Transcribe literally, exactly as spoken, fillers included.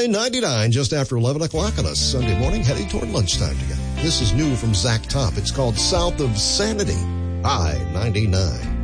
I ninety-nine, just after eleven o'clock on a Sunday morning, heading toward lunchtime together. This is new from Zach Top. It's called South of Sanity, I ninety-nine.